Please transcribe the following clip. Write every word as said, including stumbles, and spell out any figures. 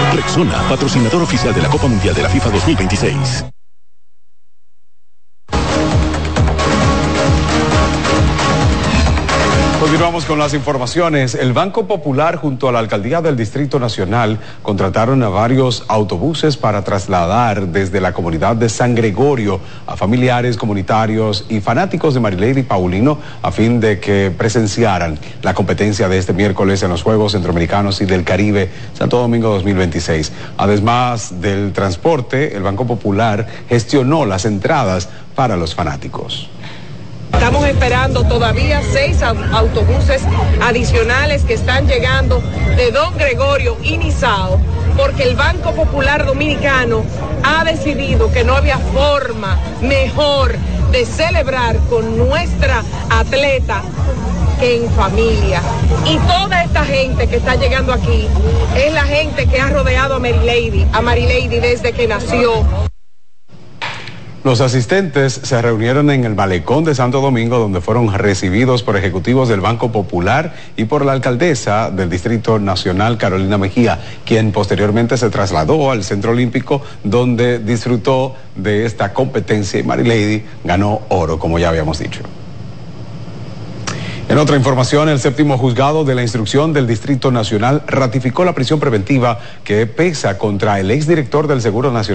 Rexona, patrocinador oficial de la Copa Mundial de la FIFA dos mil veintiséis. Continuamos con las informaciones. El Banco Popular junto a la Alcaldía del Distrito Nacional contrataron a varios autobuses para trasladar desde la comunidad de San Gregorio a familiares, comunitarios y fanáticos de Marilady Paulino a fin de que presenciaran la competencia de este miércoles en los Juegos Centroamericanos y del Caribe Santo Domingo dos mil veintiséis. Además del transporte, el Banco Popular gestionó las entradas para los fanáticos. Estamos esperando todavía seis autobuses adicionales que están llegando de Don Gregorio y Nizao, porque el Banco Popular Dominicano ha decidido que no había forma mejor de celebrar con nuestra atleta que en familia. Y toda esta gente que está llegando aquí es la gente que ha rodeado a Marilady, a Marilady desde que nació. Los asistentes se reunieron en el malecón de Santo Domingo, donde fueron recibidos por ejecutivos del Banco Popular y por la alcaldesa del Distrito Nacional, Carolina Mejía, quien posteriormente se trasladó al Centro Olímpico, donde disfrutó de esta competencia y Marilady ganó oro, como ya habíamos dicho. En otra información, el séptimo juzgado de la instrucción del Distrito Nacional ratificó la prisión preventiva que pesa contra el exdirector del Seguro Nacional